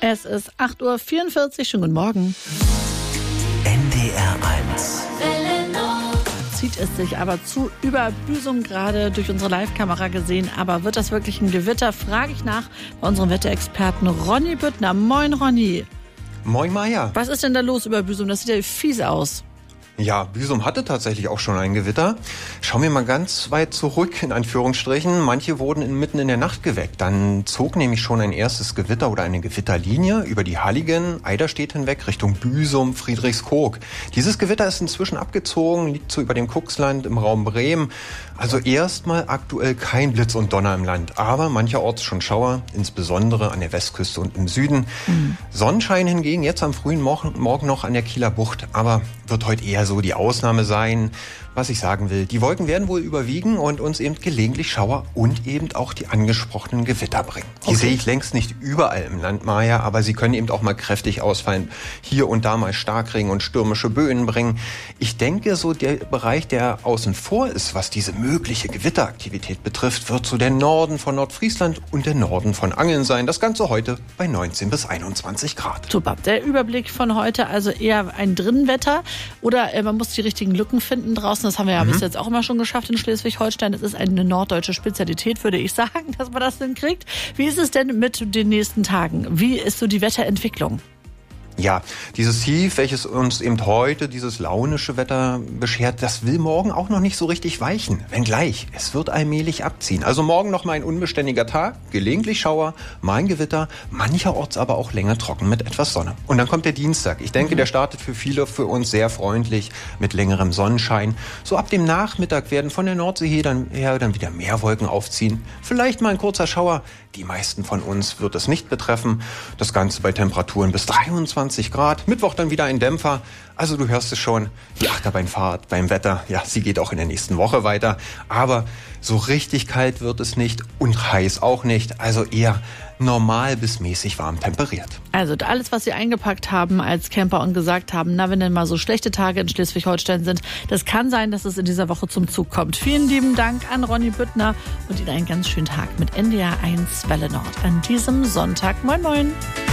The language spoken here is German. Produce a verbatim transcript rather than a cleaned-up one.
Es ist acht Uhr vierundvierzig. Schönen guten Morgen. N D R eins. Zieht es sich aber zu über Büsum, gerade durch unsere Live-Kamera gesehen. Aber wird das wirklich ein Gewitter? Frage ich nach bei unserem Wetterexperten Ronny Büttner. Moin, Ronny. Moin, Maja. Was ist denn da los über Büsum? Das sieht ja fies aus. Ja, Büsum hatte tatsächlich auch schon ein Gewitter. Schauen wir mal ganz weit zurück, in Anführungsstrichen. Manche wurden in, mitten in der Nacht geweckt. Dann zog nämlich schon ein erstes Gewitter oder eine Gewitterlinie über die Halligen, Eiderstedt hinweg, Richtung Büsum, Friedrichskoog. Dieses Gewitter ist inzwischen abgezogen, liegt so über dem Kuxland im Raum Bremen. Also erstmal aktuell kein Blitz und Donner im Land, aber mancherorts schon Schauer, insbesondere an der Westküste und im Süden. Mhm. Sonnenschein hingegen jetzt am frühen Morgen, Morgen noch an der Kieler Bucht, aber wird heute eher so die Ausnahme sein. Was ich sagen will, die Wolken werden wohl überwiegen und uns eben gelegentlich Schauer und eben auch die angesprochenen Gewitter bringen. Die okay. sehe ich längst nicht überall im Land, Maja, aber sie können eben auch mal kräftig ausfallen. Hier und da mal Starkregen und stürmische Böen bringen. Ich denke, so der Bereich, der außen vor ist, was diese mögliche Gewitteraktivität betrifft, wird so der Norden von Nordfriesland und der Norden von Angeln sein. Das Ganze heute bei neunzehn bis einundzwanzig Grad. Super. Der Überblick von heute, also eher ein Drinnenwetter oder äh, man muss die richtigen Lücken finden draußen. Das haben wir ja mhm. bis jetzt auch immer schon geschafft in Schleswig-Holstein. Das ist eine norddeutsche Spezialität, würde ich sagen, dass man das hinkriegt. Wie ist es denn mit den nächsten Tagen? Wie ist so die Wetterentwicklung? Ja, dieses Tief, welches uns eben heute dieses launische Wetter beschert, das will morgen auch noch nicht so richtig weichen. Wenngleich, es wird allmählich abziehen. Also morgen noch mal ein unbeständiger Tag, gelegentlich Schauer, mal ein Gewitter, mancherorts aber auch länger trocken mit etwas Sonne. Und dann kommt der Dienstag. Ich denke, der startet für viele, für uns sehr freundlich mit längerem Sonnenschein. So ab dem Nachmittag werden von der Nordsee her dann, her dann wieder mehr Wolken aufziehen. Vielleicht mal ein kurzer Schauer. Die meisten von uns wird es nicht betreffen. Das Ganze bei Temperaturen bis dreiundzwanzig Grad. Mittwoch dann wieder ein Dämpfer. Also du hörst es schon, die Achterbahnfahrt beim Wetter, ja, sie geht auch in der nächsten Woche weiter. Aber so richtig kalt wird es nicht und heiß auch nicht. Also eher normal bis mäßig warm temperiert. Also alles, was Sie eingepackt haben als Camper und gesagt haben, na, wenn denn mal so schlechte Tage in Schleswig-Holstein sind, das kann sein, dass es in dieser Woche zum Zug kommt. Vielen lieben Dank an Ronny Büttner und Ihnen einen ganz schönen Tag mit N D R eins Welle Nord an diesem Sonntag. Moin, moin.